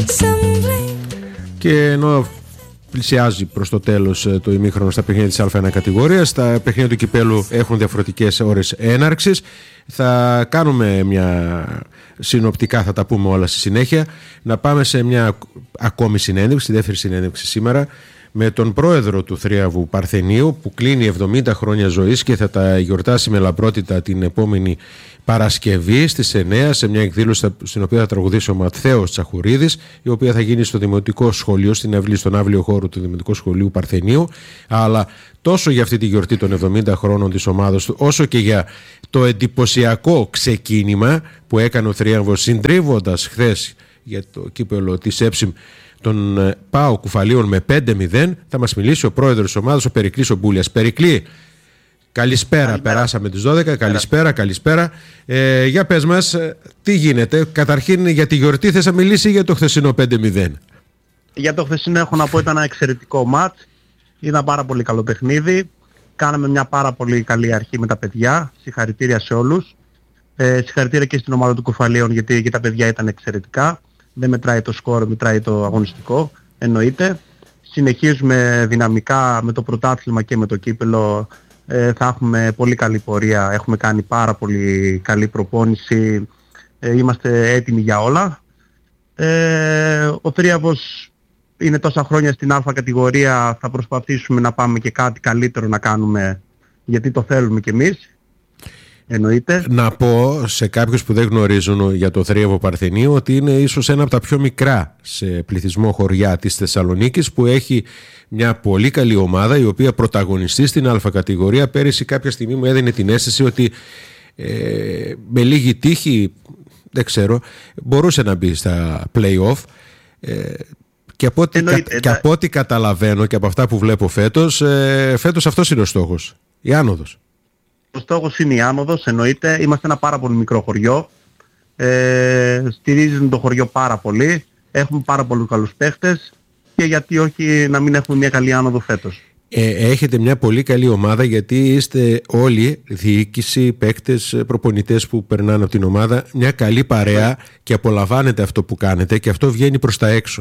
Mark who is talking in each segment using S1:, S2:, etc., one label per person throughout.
S1: Και ενώ πλησιάζει προς το τέλος το ημίχρονο στα παιχνίδια της Α1 κατηγορίας, τα παιχνίδια του κυπέλου έχουν διαφορετικές ώρες έναρξης. Θα κάνουμε μια συνοπτικά, θα τα πούμε όλα στη συνέχεια. Να πάμε σε μια ακόμη συνέντευξη, δεύτερη συνέντευξη σήμερα, με τον πρόεδρο του Θρίαβου Παρθενίου, που κλείνει 70 χρόνια ζωής και θα τα γιορτάσει με λαμπρότητα την επόμενη Παρασκευή στις 9, σε μια εκδήλωση στην οποία θα τραγουδήσει ο Ματθαίος Τσαχουρίδης, η οποία θα γίνει στο Δημοτικό Σχολείο, στην αυλή, στον αύλιο χώρο του Δημοτικού Σχολείου Παρθενίου. Αλλά τόσο για αυτή τη γιορτή των 70 χρόνων της ομάδας του, όσο και για το εντυπωσιακό ξεκίνημα που έκανε ο Θρίαμβος, συντρίβοντας χθες για το κύπελο της ΕΨΙΜ τον ΠΑΟ Κουφαλίων με 5-0, θα μας μιλήσει ο πρόεδρος της ομάδας, ο Περικλής ο Μπούλιας. Περικλή, καλησπέρα. Περάσαμε τις 12. Καλησπέρα. Για πες μας, τι γίνεται? Καταρχήν, για τη γιορτή θες να μιλήσει ή για το χθεσινό 5-0?
S2: Για το χθεσινό έχω να πω, ήταν ένα εξαιρετικό μάτς. Ήταν πάρα πολύ καλό παιχνίδι. Κάναμε μια πάρα πολύ καλή αρχή με τα παιδιά. Συγχαρητήρια σε όλους. Συγχαρητήρια και στην ομάδα του Κουφαλίων, γιατί και τα παιδιά ήταν εξαιρετικά. Δεν μετράει το σκορ, μετράει το αγωνιστικό, εννοείται. Συνεχίζουμε δυναμικά με το πρωτάθλημα και με το κύπελο. Θα έχουμε πολύ καλή πορεία, έχουμε κάνει πάρα πολύ καλή προπόνηση, είμαστε έτοιμοι για όλα. Ο Θρίαβος είναι τόσα χρόνια στην Α κατηγορία, θα προσπαθήσουμε να πάμε και κάτι καλύτερο να κάνουμε, γιατί το θέλουμε κι εμείς. Εννοείται. Να πω σε κάποιους που δεν γνωρίζουν για το Θρίαβο Παρθενίου ότι είναι ίσως ένα από τα πιο μικρά σε πληθυσμό χωριά της Θεσσαλονίκης, που έχει μια πολύ καλή ομάδα η οποία πρωταγωνιστεί στην Α κατηγορία. Πέρυσι κάποια στιγμή μου έδινε την αίσθηση ότι με λίγη τύχη, δεν ξέρω, μπορούσε να μπει στα play-off. Και από ό,τι καταλαβαίνω και από αυτά που βλέπω φέτος αυτός είναι ο στόχος, η άνοδος. Ο στόχος είναι η άνοδος, εννοείται. Είμαστε ένα πάρα πολύ μικρό χωριό. Στηρίζουμε το χωριό πάρα πολύ. Έχουμε πάρα πολλούς καλούς παίχτες και γιατί όχι να μην έχουμε μια καλή άνοδο φέτος. Έχετε μια πολύ καλή ομάδα, γιατί είστε όλοι, διοίκηση, παίκτες, προπονητές που περνάνε από την ομάδα, μια καλή παρέα και απολαμβάνετε αυτό που κάνετε και αυτό βγαίνει προς τα έξω.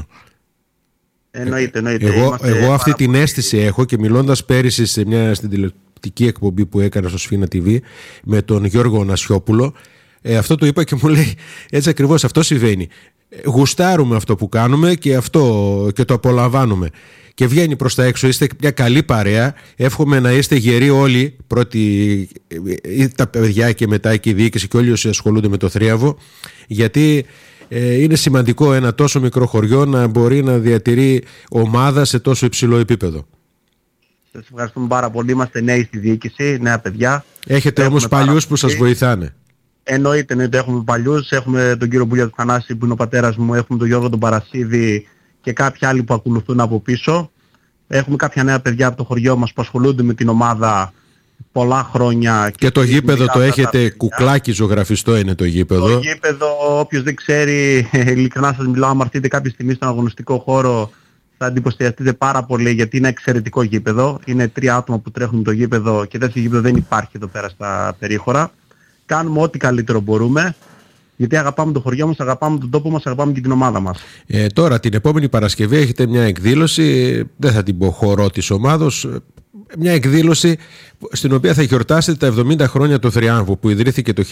S2: Εννοείται. Εγώ αυτή την αίσθηση έχω, και μιλώντας πέρυσι στην τηλεοπτική εκπομπή που έκανα στο Σφίνα TV με τον Γιώργο Νασιόπουλο, αυτό το είπα και μου λέει έτσι ακριβώς, αυτό συμβαίνει. Γουστάρουμε αυτό που κάνουμε και το απολαμβάνουμε και βγαίνει προς τα έξω. Είστε μια καλή παρέα. Εύχομαι να είστε γεροί όλοι, πρώτοι τα παιδιά και μετά και η διοίκηση και όλοι όσοι ασχολούνται με το Θρίαβο, γιατί είναι σημαντικό ένα τόσο μικρό χωριό να μπορεί να διατηρεί ομάδα σε τόσο υψηλό επίπεδο. Σας ευχαριστούμε πάρα πολύ. Είμαστε νέοι στη διοίκηση, νέα παιδιά. Έχετε όμως παλιούς που σας βοηθάνε? Εννοείται, έχουμε παλιούς. Έχουμε τον κύριο Μπούλια του Θανάση που είναι ο πατέρας μου, έχουμε τον Γιώργο τον Παρασίδη και κάποιοι άλλοι που ακολουθούν από πίσω. Έχουμε κάποια νέα παιδιά από το χωριό μας που ασχολούνται με την ομάδα πολλά χρόνια. Και το γήπεδο το έχετε κουκλάκι ζωγραφιστό, είναι το γήπεδο. Το γήπεδο, όποιος δεν ξέρει, ειλικρινά σας μιλάω, άμα έρθετε κάποια στιγμή στον αγωνιστικό χώρο θα εντυπωσιαστείτε πάρα πολύ, γιατί είναι εξαιρετικό γήπεδο. Είναι 3 άτομα που τρέχουν το γήπεδο και τέτοιο γήπεδο δεν υπάρχει εδώ πέρα στα περίχωρα. Κάνουμε ό,τι καλύτερο μπορούμε, γιατί αγαπάμε το χωριό μας, αγαπάμε τον τόπο μας, αγαπάμε και την ομάδα μας. Τώρα την επόμενη Παρασκευή έχετε μια εκδήλωση, δεν θα την πω χορό της ομάδος, μια εκδήλωση στην οποία θα γιορτάσετε τα 70 χρόνια του Θριάμβου, που ιδρύθηκε το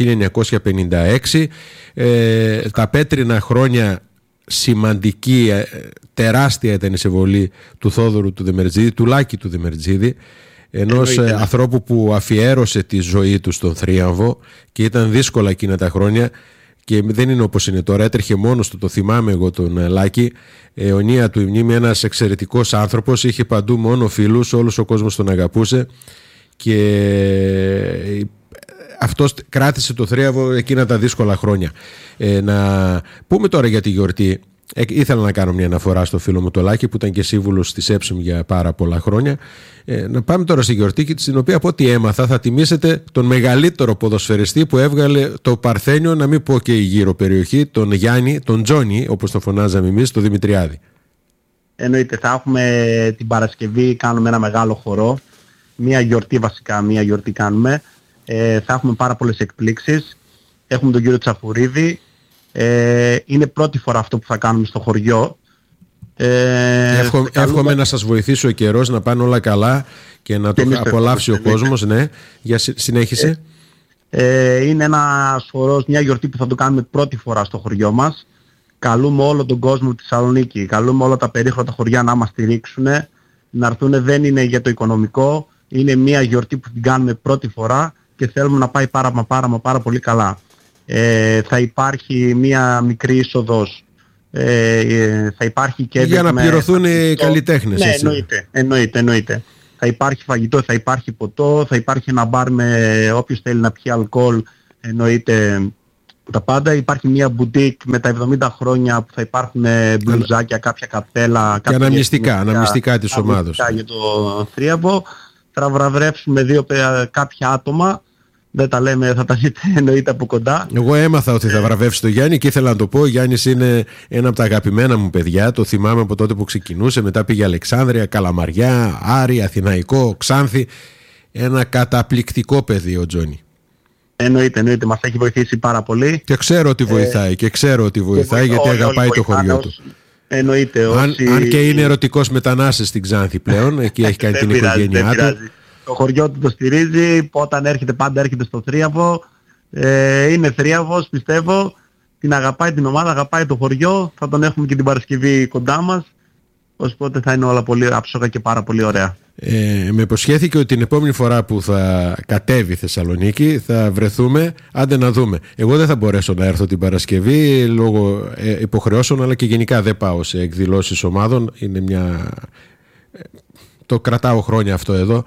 S2: 1956, τα πέτρινα χρόνια. Σημαντική, τεράστια ήταν η συμβολή του Θόδωρου του Δεμερτζίδη, του Λάκη του Δεμερτζίδη, ενός ανθρώπου που αφιέρωσε τη ζωή του στον Θρίαμβο και ήταν δύσκολα εκείνα τα χρόνια και δεν είναι όπως είναι τώρα. Έτρεχε μόνος του, το θυμάμαι εγώ τον Λάκη, αιωνία του η μνήμη, ένας εξαιρετικός άνθρωπος, είχε παντού μόνο φίλους, όλος ο κόσμος τον αγαπούσε και αυτός κράτησε το Θρίαβο εκείνα τα δύσκολα χρόνια. Να πούμε τώρα για τη γιορτή. Ήθελα να κάνω μια αναφορά στο φίλο μου το Λάκη που ήταν και σύμβουλος της ΕΨΙΜ για πάρα πολλά χρόνια. Να πάμε τώρα στη γιορτή, στην οποία από ό,τι έμαθα θα τιμήσετε τον μεγαλύτερο ποδοσφαιριστή που έβγαλε το Παρθένιο, να μην πω και η γύρω περιοχή, τον Γιάννη, τον Τζόνι όπως το φωνάζαμε εμείς, τον Δημητριάδη. Εννοείται, θα έχουμε την Παρασκευή, κάνουμε ένα μεγάλο χορό, μια γιορτή βασικά, μια γιορτή κάνουμε. Θα έχουμε πάρα πολλές εκπλήξεις. Έχουμε τον κύριο Τσαφουρίδη, Είναι πρώτη φορά αυτό που θα κάνουμε στο χωριό.
S1: Εύχομαι να σας βοηθήσει ο καιρός, να πάνε όλα καλά και να το απολαύσει ο κόσμος. Ναι, για συνέχισε.
S2: Είναι ένας χορός, μια γιορτή που θα το κάνουμε πρώτη φορά στο χωριό μας. Καλούμε όλο τον κόσμο της Θεσσαλονίκη, καλούμε όλα τα περίχρωτα χωριά να μας στηρίξουν, να έρθουν. Δεν είναι για το οικονομικό, είναι μια γιορτή που την κάνουμε πρώτη φορά και θέλουμε να πάει πάρα πολύ καλά. Θα υπάρχει μια μικρή είσοδος, θα υπάρχει και
S1: για να πληρωθούν οι καλλιτέχνες.
S2: Ναι, εννοείται. Θα υπάρχει φαγητό, θα υπάρχει ποτό, θα υπάρχει ένα μπαρ με όποιος θέλει να πιει αλκοόλ, εννοείται τα πάντα. Υπάρχει μια μπουτίκ με τα 70 χρόνια που θα υπάρχουν μπλουζάκια, κάποια καπέλα.
S1: Και αναμνηστικά της ομάδος.
S2: Για το θρίαμβο. Θα βραβεύσουμε κάποια άτομα. Δεν τα λέμε, θα τα δείτε εννοείται από κοντά.
S1: Εγώ έμαθα ότι θα βραβεύσει το Γιάννη και ήθελα να το πω. Ο Γιάννης είναι ένα από τα αγαπημένα μου παιδιά. Το θυμάμαι από τότε που ξεκινούσε. Μετά πήγε Αλεξάνδρεια, Καλαμαριά, Άρη, Αθηναϊκό, Ξάνθη. Ένα καταπληκτικό παιδί ο Τζόνι.
S2: Εννοείται. Μας έχει βοηθήσει πάρα πολύ.
S1: Και ξέρω ότι βοηθάει, γιατί αγαπάει το χωριό του.
S2: Εννοείται.
S1: Αν και είναι ερωτικός μετανάστης στην Ξάνθη πλέον. Εκεί έχει κάνει την οικογένειά του.
S2: Το χωριό του το στηρίζει, όταν έρχεται πάντα έρχεται στο θρίαμβο. Είναι θρίαμβος, πιστεύω. Την αγαπάει την ομάδα, αγαπάει το χωριό. Θα τον έχουμε και την Παρασκευή κοντά μας. Οπότε θα είναι όλα πολύ άψογα και πάρα πολύ ωραία.
S1: Με υποσχέθηκε ότι την επόμενη φορά που θα κατέβει Θεσσαλονίκη θα βρεθούμε, άντε να δούμε. Εγώ δεν θα μπορέσω να έρθω την Παρασκευή λόγω υποχρεώσεων, αλλά και γενικά δεν πάω σε εκδηλώσεις ομάδων. Είναι μια... Το κρατάω χρόνια αυτό εδώ.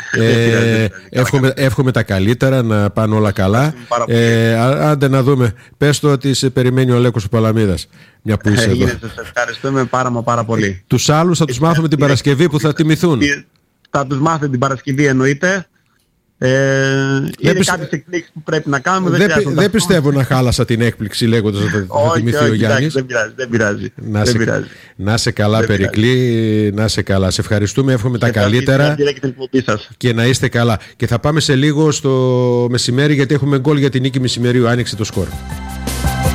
S1: Εύχομαι τα καλύτερα, να πάνε όλα καλά. Άντε να δούμε. Πες το ότι σε περιμένει ο Λέκος ο Παλαμίδας. Μια που είσαι εδώ.
S2: Σας ευχαριστούμε πάρα πολύ.
S1: Τους άλλους θα τους μάθουμε την Παρασκευή που θα τιμηθούν.
S2: Θα τους μάθετε την Παρασκευή εννοείται. Είναι κάποιες εκπλήξεις που πρέπει να κάνουμε.
S1: Δεν πιστεύω να χάλασα την έκπληξη λέγοντας ότι θα τιμηθεί ο Γιάννης.
S2: Δεν πειράζει.
S1: Να σε καλά, Περικλή, να σε καλά. Σε ευχαριστούμε, εύχομαι τα καλύτερα και να είστε καλά. Και θα πάμε σε λίγο στο μεσημέρι, γιατί έχουμε γκολ για την νίκη μεσημερίου. Άνοιξε το σκορ.